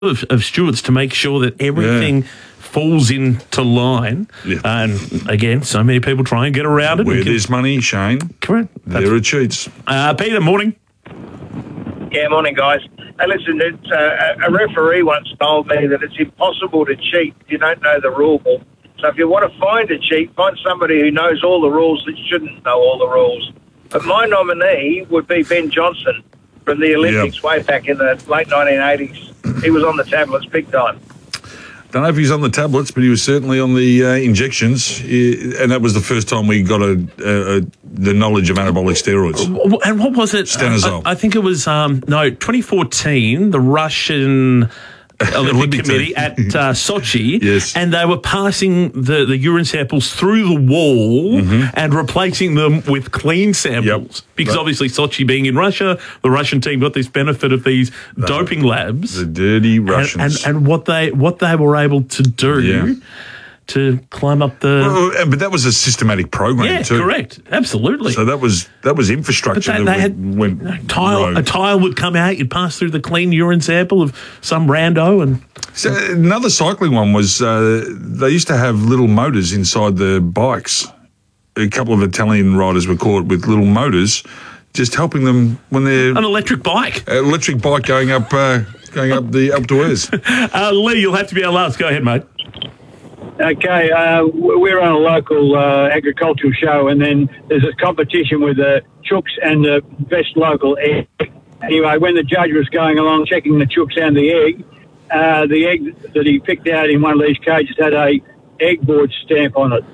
of stewards to make sure that everything falls into line. Yeah. And again, so many people try and get around it. Where there's money, Shane, correct. There are cheats. Peter, morning. Yeah, morning, guys. Hey, listen, a referee once told me that it's impossible to cheat if you don't know the rule book. So if you want to find a cheat, find somebody who knows all the rules that shouldn't know all the rules. But my nominee would be Ben Johnson from the Olympics way back in the late 1980s. He was on the tablets big time. Don't know if he's on the tablets, but he was certainly on the injections, and that was the first time we got the knowledge of anabolic steroids. And what was it? Stanozol. I think it was 2014. The Russian Olympic Committee at Sochi, and they were passing the urine samples through the wall and replacing them with clean samples. Because obviously Sochi being in Russia, the Russian team got this benefit of these doping labs. The dirty Russians. And what they were able to do to climb up the... But that was a systematic program too. Yeah, correct. Absolutely. So that was infrastructure. But they had went a tile would come out, you'd pass through the clean urine sample of some rando. And so another cycling one was they used to have little motors inside the bikes. A couple of Italian riders were caught with little motors just helping them when they're... An electric bike. An electric bike going up the Alpe d'Huez. Lee, you'll have to be our last. Go ahead, mate. Okay, we're on a local agricultural show, and then there's a competition with the chooks and the best local egg. Anyway, when the judge was going along checking the chooks and the egg that he picked out in one of these cages had a egg board stamp on it.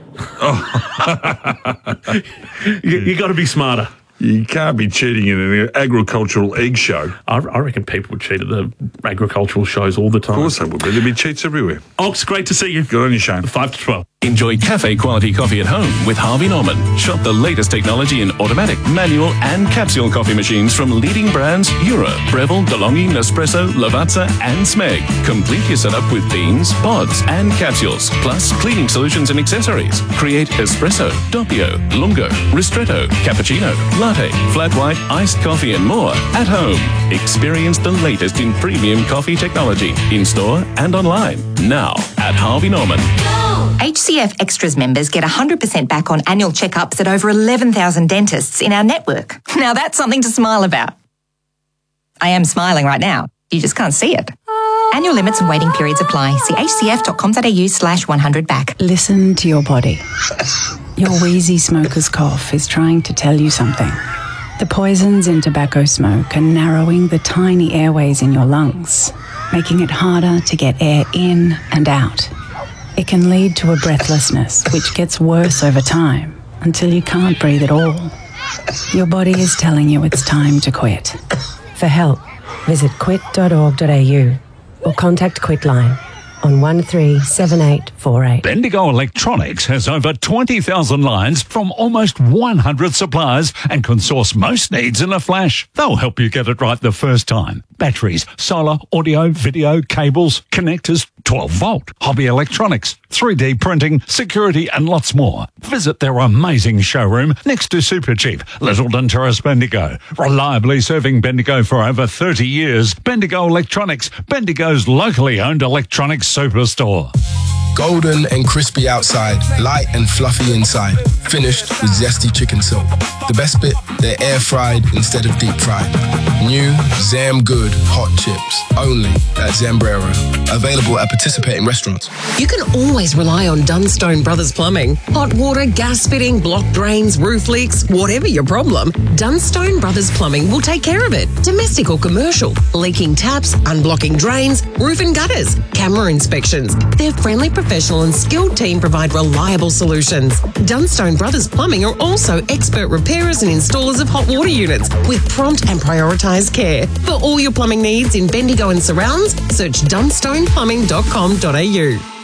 You got to be smarter. You can't be cheating in an agricultural egg show. I reckon people would cheat at the agricultural shows all the time. Of course they would, but there'd be cheats everywhere. Ox, great to see you. Good on you, Shane. 5 to 12. Enjoy cafe-quality coffee at home with Harvey Norman. Shop the latest technology in automatic, manual and capsule coffee machines from leading brands Euro, Breville, DeLonghi, Nespresso, Lavazza and Smeg. Complete your setup with beans, pods and capsules, plus cleaning solutions and accessories. Create espresso, doppio, lungo, ristretto, cappuccino, latte, flat white, iced coffee and more at home. Experience the latest in premium coffee technology in-store and online. Now at Harvey Norman. HCF Extras members get 100% back on annual checkups at over 11,000 dentists in our network. Now that's something to smile about. I am smiling right now. You just can't see it. Annual limits and waiting periods apply. See hcf.com.au/100back. Listen to your body. Your wheezy smoker's cough is trying to tell you something. The poisons in tobacco smoke are narrowing the tiny airways in your lungs, making it harder to get air in and out. It can lead to a breathlessness, which gets worse over time until you can't breathe at all. Your body is telling you it's time to quit. For help, visit quit.org.au or contact Quitline on 137848. Bendigo Electronics has over 20,000 lines from almost 100 suppliers and can source most needs in a flash. They'll help you get it right the first time. Batteries, solar, audio, video, cables, connectors, 12-volt, hobby electronics, 3D printing, security and lots more. Visit their amazing showroom next to Supercheap, Littleton Terrace, Bendigo. Reliably serving Bendigo for over 30 years. Bendigo Electronics, Bendigo's locally owned electronics superstore. Golden and crispy outside, light and fluffy inside. Finished with zesty chicken silk. The best bit, they're air fried instead of deep fried. New Zam Good hot chips, only at Zambrero. Available at participating restaurants. You can always rely on Dunstone Brothers Plumbing. Hot water, gas fitting, blocked drains, roof leaks, whatever your problem, Dunstone Brothers Plumbing will take care of it. Domestic or commercial, leaking taps, unblocking drains, roof and gutters, camera inspections. Their friendly professional and skilled team provide reliable solutions. Dunstone Brothers Plumbing are also expert repairers and installers of hot water units with prompt and prioritised care. For all your plumbing needs in Bendigo and surrounds, search dunstoneplumbing.com.au.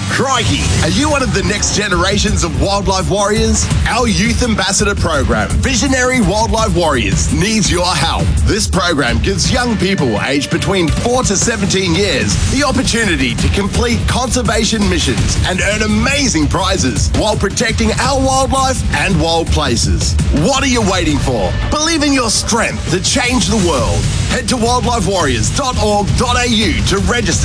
Crikey, are you one of the next generations of wildlife warriors? Our Youth Ambassador program, Visionary Wildlife Warriors, needs your help. This program gives young people aged between 4 to 17 years the opportunity to complete conservation missions and earn amazing prizes while protecting our wildlife and wild places. What are you waiting for? Believe in your strength to change the world. Head to wildlifewarriors.org.au to register